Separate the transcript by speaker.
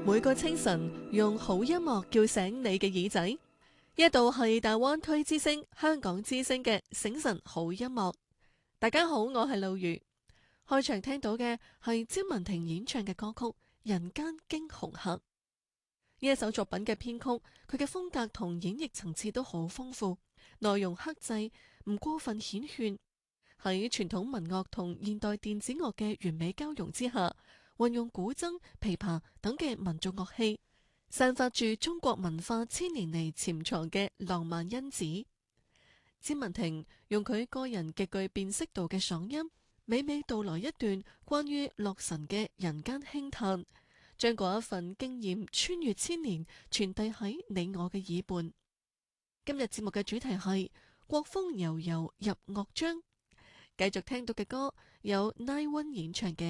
Speaker 1: 每個清晨用好音樂叫醒你嘅耳仔，一度係大灣區之聲香港之聲嘅醒晨好音樂。大家好，我係露如。開場聽到嘅係詹雯婷演唱嘅歌曲《人間驚鴻客》。呢一首作品嘅編曲，佢嘅風格同演繹層次都好豐富，內容克制，唔過分顯炫。喺傳統民樂同現代電子樂嘅完美交融之下，運用古箏、琵琶等嘅民族樂器，散發住中國文化千年嚟潛藏嘅浪漫因子。詹雯婷用佢個人極具辨識度嘅嗓音，娓娓道來一段關於洛神嘅人間輕嘆，將嗰一份經驗穿越千年，傳遞喺你我嘅耳畔。今日節目嘅主題係國風悠悠入樂章，繼續聽到嘅歌有 Nine One 演唱嘅